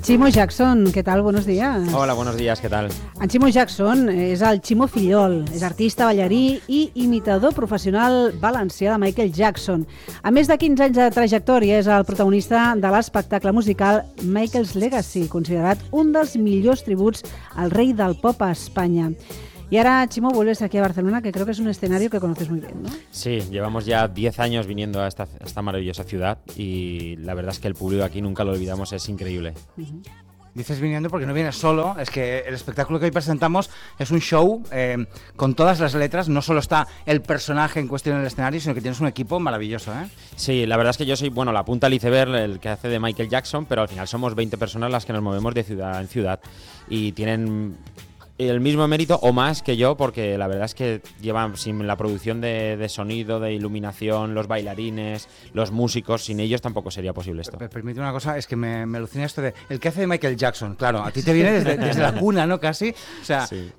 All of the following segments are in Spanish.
Chimo Jackson, ¿qué tal? Buenos días. Hola, buenos días, ¿qué tal? En Chimo Jackson és el Chimo Fillol, és artista, ballarí i imitador professional valencià de Michael Jackson. A més de 15 anys de trajectòria, és el protagonista de l'espectacle musical Michael's Legacy, considerat un dels millors tributs al rei del pop a Espanya. Y ahora, Chimo, vuelves aquí a Barcelona, que creo que es un escenario que conoces muy bien, ¿no? Sí, llevamos ya 10 años viniendo a esta maravillosa ciudad y la verdad es que el público aquí nunca lo olvidamos, es increíble. Uh-huh. Dices viniendo porque no vienes solo, es que el espectáculo que hoy presentamos es un show con todas las letras, no solo está el personaje en cuestión en el escenario, sino que tienes un equipo maravilloso, ¿eh? Sí, la verdad es que yo soy, la punta del iceberg, el que hace de Michael Jackson, pero al final somos 20 personas las que nos movemos de ciudad en ciudad y tienen el mismo mérito o más que yo, porque la verdad es que llevan sin la producción de sonido, de iluminación, los bailarines, los músicos, sin ellos tampoco sería posible esto. Permíteme una cosa, es que me alucina esto de el que hace de Michael Jackson. Claro, a ti te viene desde la cuna, ¿no? Casi. O sea, sí.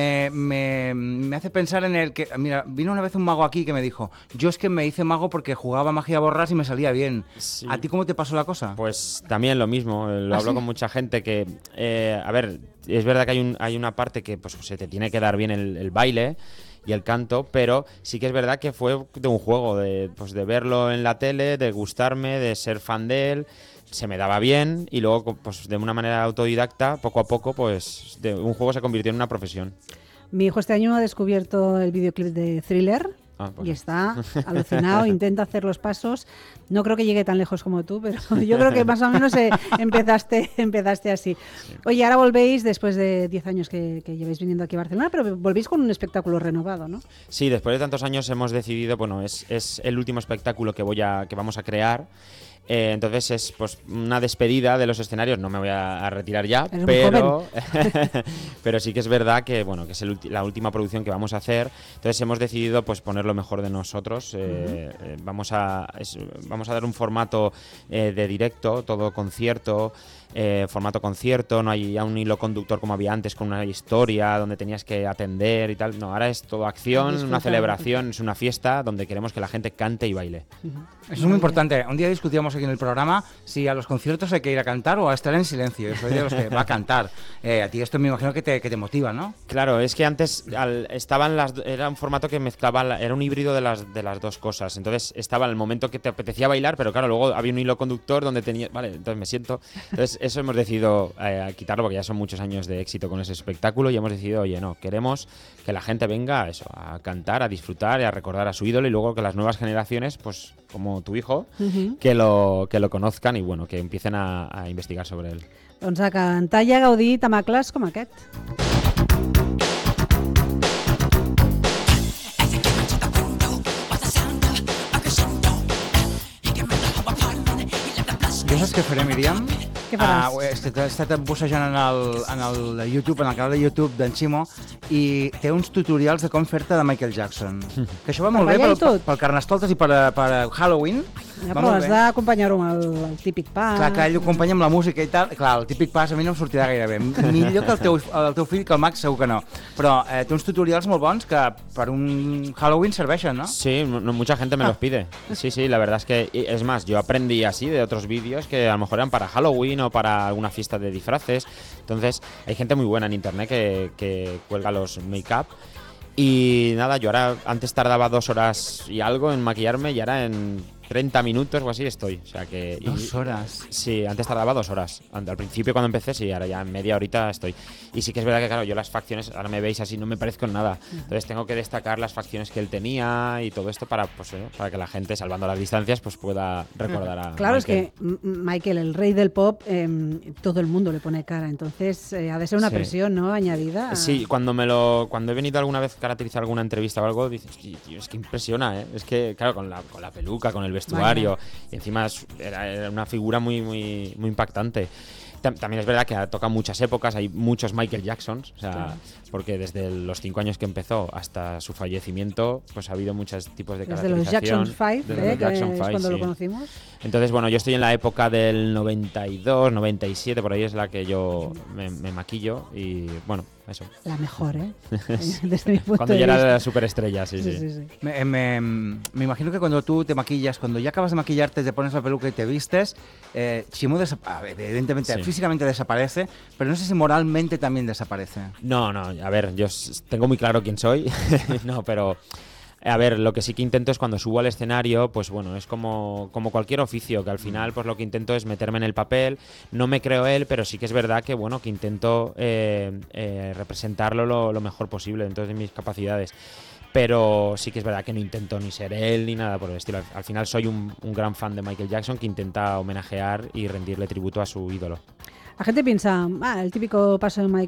me hace pensar en el que... Mira, vino una vez un mago aquí que me dijo, yo es que me hice mago porque jugaba magia borras y me salía bien. Sí. ¿A ti cómo te pasó la cosa? Pues también lo mismo, lo hablo con mucha gente que... a ver, es verdad que hay una parte que pues se te tiene que dar bien el baile y el canto, pero sí que es verdad que fue de un juego, de verlo en la tele, de gustarme, de ser fan de él, se me daba bien y luego pues de una manera autodidacta, poco a poco, pues de un juego se convirtió en una profesión. Mi hijo este año ha descubierto el videoclip de Thriller. Y está alucinado, intenta hacer los pasos. No creo que llegue tan lejos como tú, pero yo creo que más o menos empezaste así. Oye, ahora volvéis, después de 10 años que lleváis viniendo aquí a Barcelona, pero volvéis con un espectáculo renovado, ¿no? Sí, después de tantos años hemos decidido, es el último espectáculo que vamos a crear. Entonces es pues una despedida de los escenarios, no me voy a retirar ya, pero sí que es verdad que que es la última producción que vamos a hacer. Entonces hemos decidido pues poner lo mejor de nosotros. Vamos a dar un formato de directo, todo concierto. Formato concierto, no hay ya un hilo conductor como había antes con una historia donde tenías que atender y tal. No, ahora es todo acción, una celebración, es una fiesta donde queremos que la gente cante y baile. Eso es muy importante. Un día discutíamos aquí en el programa si a los conciertos hay que ir a cantar o a estar en silencio. Yo soy de los que va a cantar. A ti esto me imagino que te motiva, ¿no? Claro, es que antes era un formato que mezclaba, era un híbrido de las dos cosas. Entonces estaba el momento que te apetecía bailar, pero claro, luego había un hilo conductor donde entonces me siento. Entonces eso hemos decidido quitarlo porque ya son muchos años de éxito con ese espectáculo y hemos decidido, oye, no, queremos que la gente venga a cantar, a disfrutar y a recordar a su ídolo y luego que las nuevas generaciones, pues como tu hijo, que lo conozcan y que empiecen a investigar sobre él. Doncs a cantar i a gaudir tamacles com aquest. Jo saps què faré, Míriam? Què faràs? He estat bussejant en el YouTube, en el canal de YouTube d'en Chimo, i té uns tutorials de com fer-te de Michael Jackson. Que això va molt bé pel Carnestoltes i per Halloween. Ja, però has d'acompanyar-ho amb el típic pas. Clar, que ell ho acompanya amb la música i tal. Clar, el típic pas a mi no em sortirà gaire bé. Millor que el teu fill, que el Max segur que no. Però té uns tutorials molt bons que per un Halloween serveixen, ¿no? Sí, mucha gente me los pide. Sí, la verdad es que... Es más, yo aprendí así de otros vídeos que a lo mejor eran para Halloween o para alguna fiesta de disfraces. Entonces, hay gente muy buena en internet que cuelga los make-up. Y nada, yo ahora antes tardaba 2 horas y algo en maquillarme y ahora en 30 minutos o así estoy. O sea que... 2 horas. Sí, antes tardaba 2 horas. Al principio cuando empecé, sí, ahora ya en media horita estoy. Y sí que es verdad que, claro, yo las facciones, ahora me veis así, no me parezco en nada. Entonces tengo que destacar las facciones que él tenía y todo esto para que la gente, salvando las distancias, pues pueda recordar a Claro, Michael. es que Michael, el rey del pop, todo el mundo le pone cara. Entonces ha de ser una presión, ¿no?, añadida. Sí, cuando he venido alguna vez a caracterizar alguna entrevista o algo, dices, tío, es que impresiona, ¿eh? Es que, claro, con la peluca, con el vestuario, y encima era una figura muy, muy, muy impactante. También es verdad que toca muchas épocas, hay muchos Michael Jacksons, o sea, porque desde los 5 años que empezó hasta su fallecimiento, pues ha habido muchos tipos de caracterización. Desde los Jackson 5, desde los Jackson 5, cuando sí. lo conocimos. Entonces, bueno, yo estoy en la época del 92, 97, por ahí es la que yo me maquillo y, bueno, eso. La mejor, ¿eh? Desde mi punto Cuando de ya vista. era la superestrella, sí. Me imagino que cuando tú te maquillas, cuando ya acabas de maquillarte, te pones la peluca y te vistes, Ximo evidentemente físicamente desaparece, pero no sé si moralmente también desaparece. No, a ver, yo tengo muy claro quién soy, no, pero... A ver, lo que sí que intento es cuando subo al escenario, pues bueno, es como cualquier oficio, que al final pues lo que intento es meterme en el papel, no me creo él, pero sí que es verdad que bueno, que intento representarlo lo mejor posible dentro de mis capacidades. Pero sí que es verdad que no intento ni ser él ni nada por el estilo. Al final soy un gran fan de Michael Jackson que intenta homenajear y rendirle tributo a su ídolo. La gente piensa, el típico paso de